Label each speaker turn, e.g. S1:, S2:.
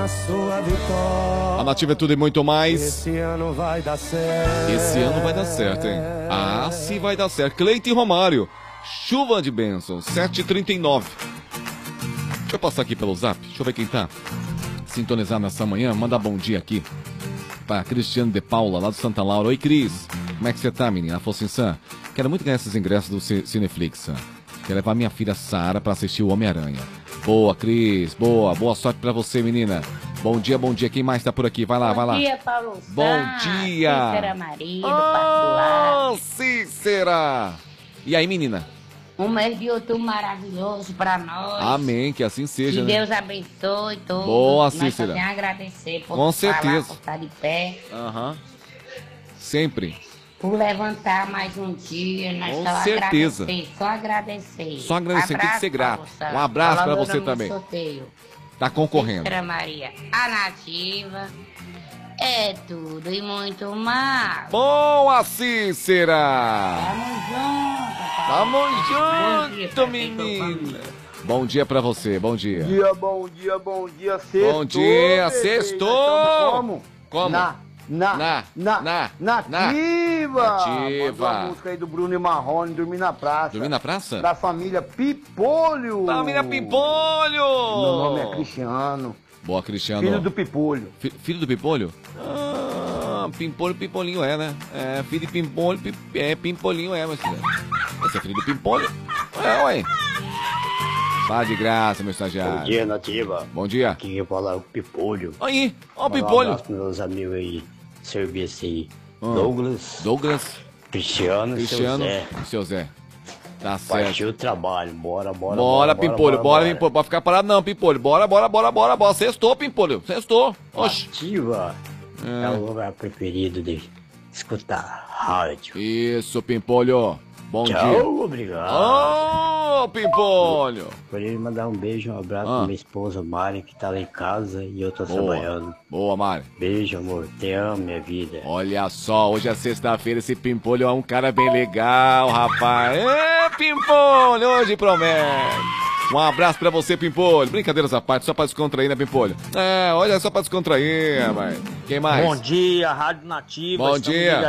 S1: A Nativa é tudo e muito mais.
S2: Esse ano vai dar certo.
S1: Esse ano vai dar certo, hein? Ah, sim vai dar certo. Cleiton Romário, chuva de bênçãos, 7h39. Deixa eu passar aqui pelo zap, deixa eu ver quem tá sintonizado nessa manhã. Manda bom dia aqui para Cristiano de Paula, lá do Santa Laura. Oi, Cris. Como é que você tá, menina? Afonso Sam. Quero muito ganhar esses ingressos do Cineflix. Quero levar minha filha Sara para assistir o Homem-Aranha. Boa, Cris. Boa. Boa sorte para você, menina. Bom dia, bom dia. Quem mais tá por aqui? Vai lá, vai lá.
S3: Bom dia, Paulo.
S1: Bom dia.
S3: Cícera Maria, do Particular.
S1: Cícera. E aí, menina?
S3: Um mês de outubro maravilhoso pra nós.
S1: Amém, que assim seja,
S3: Que
S1: né?
S3: Deus abençoe todos.
S1: Boa,
S3: Nós
S1: Cícera.
S3: só temos a agradecer por
S1: Com
S3: falar,
S1: certeza.
S3: por estar de pé,
S1: Aham. Sempre.
S3: por levantar mais um dia. Nós
S1: Com
S3: só
S1: certeza.
S3: agradecer, só agradecer.
S1: Só agradecer, tem que ser grato.
S3: Paulo Santos.
S1: Um abraço pra
S3: Falando
S1: você
S3: no
S1: também.
S3: Sorteio.
S1: Tá concorrendo.
S3: Cícera Maria, a Nativa, é tudo e muito mais.
S1: Boa, Cícera.
S3: Tamo junto,
S1: Tamo
S3: Bom dia
S1: junto,
S3: pra
S1: menina. Bom dia pra você, bom dia.
S4: Bom dia, sextou.
S1: Bom dia,
S4: bebê.
S1: sextou.
S4: Nós estamos como?
S1: Como?
S4: Nativa.
S1: Nativa.
S4: Mandou a música aí do Bruno e Marrone, Dormir na Praça.
S1: Dormir na praça?
S4: Da família Pipolho.
S1: Família Pipolho.
S4: Meu nome é Cristiano,
S1: Boa, Cristiano.
S4: filho do Pipolho.
S1: Filho do Pipolho? Ah, Pimpolho, Pimpolinho é, né? É, filho de Pimpolho, Pimpolinho é, mas... Você é filho do Pimpolho? É, ué. Vá de graça, meu estagiário.
S5: Bom dia, Nativa.
S1: Bom dia.
S5: Aqui eu falo é o Pipolho.
S1: Aí, ó o
S5: Mandar Um
S1: Pipolho.
S5: abraço pros meus amigos aí, serviço aí. Douglas, Cristiano e seu
S1: Cristiano
S5: Zé.
S1: e seu Zé. Tá certo.
S5: Partiu o trabalho, bora.
S1: Bora, Pimpolho, bora, Pimpolho. Pode ficar parado não, Pimpolho. Bora. Sextou, Pimpolho. Sextou. Oxi.
S5: Nativa é o lugar preferido de escutar rádio.
S1: Isso, Pimpolho. Bom
S5: Tchau,
S1: dia.
S5: obrigado.
S1: Ô, Pimpolho.
S5: Queria mandar um beijo, um abraço pra minha esposa Mari, que tá lá em casa e eu tô trabalhando.
S1: Boa, Mário.
S5: Beijo, amor. Te amo, minha vida.
S1: Olha só, hoje é sexta-feira, esse Pimpolho é um cara bem legal, rapaz. É, Pimpolho, hoje promete. Um abraço pra você, Pimpolho. Brincadeiras à parte, só pra descontrair, né, Pimpolho? É, olha, é só pra descontrair, rapaz. Quem mais?
S6: Bom dia, Rádio Nativa.
S1: Bom
S6: Estamos
S1: dia.